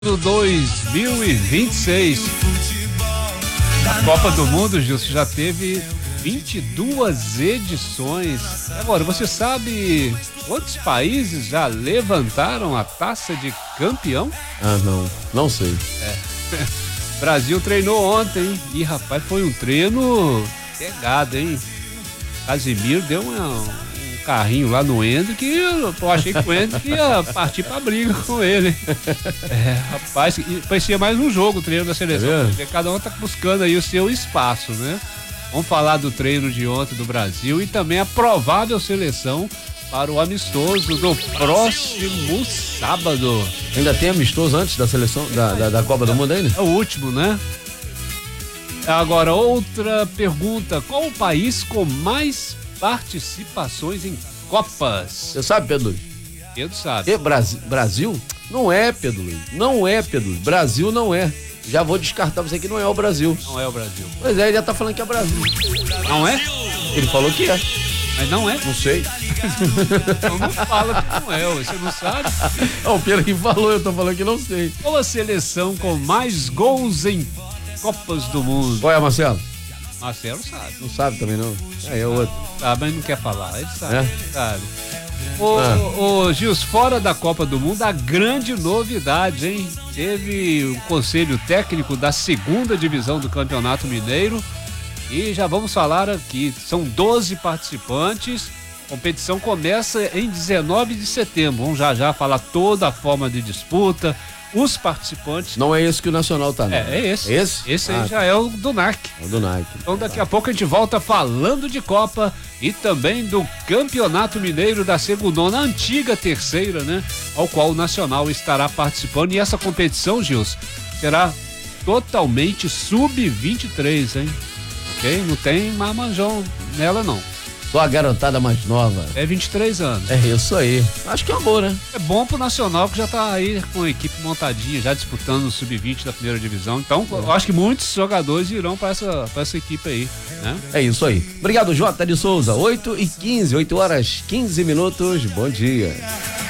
do 2026. A Copa do Mundo, Gilson, já teve 22 edições. Agora, você sabe quantos países já levantaram a taça de campeão? Não sei. Brasil treinou ontem e, rapaz, foi um treino pegado, hein? Casimiro deu um carrinho lá no Endo que eu achei que o Endo ia partir pra briga com ele. Rapaz, parecia mais um jogo o treino da seleção, porque cada um tá buscando aí o seu espaço, né? Vamos falar do treino de ontem do Brasil e também a provável seleção para o amistoso do próximo sábado. Ainda tem amistoso antes da seleção da Copa do Mundo ainda? É o último, né? Agora, outra pergunta: qual o país com mais participações em Copas? Você sabe, Pedro Luiz? Pedro sabe. Brasil? Não é, Pedro Luiz. Não é, Pedro Luiz. Brasil não é. Já vou descartar você que não é o Brasil. Não é o Brasil. Pois é, ele já tá falando que é Brasil. Não é? Ele falou que é. Mas não é? Não sei. Então não fala que não é, você não sabe? O Pedro que falou, eu tô falando que não sei. Qual a seleção com mais gols em Copas do Mundo? Qual é, Marcelo? Marcelo sabe. Não sabe também não. É outro. Sabe, mas não quer falar. Ele sabe. É? Sabe. Ô Gils, fora da Copa do Mundo, a grande novidade, hein? Teve o conselho técnico da segunda divisão do Campeonato Mineiro e já vamos falar aqui. São 12 participantes. A competição começa em 19 de setembro. Vamos já falar toda a forma de disputa, os participantes. Não é esse que o Nacional tá, né? É esse. Esse? Esse aí já é o do NAC. É o do NAC. Então daqui a pouco a gente volta falando de Copa e também do Campeonato Mineiro da segundona, antiga terceira, né? Ao qual o Nacional estará participando. E essa competição, Gils, será totalmente sub-23, hein? Ok? Não tem marmanjão nela, não. Só a garotada mais nova. É 23 anos. É isso aí. Acho que é bom, né? É bom pro Nacional, que já tá aí com a equipe montadinha, já disputando o sub-20 da primeira divisão. Então, eu acho que muitos jogadores irão para essa equipe aí, né? É isso aí. Obrigado, Jota de Souza. 8h15, 8 horas 15 minutos. Bom dia.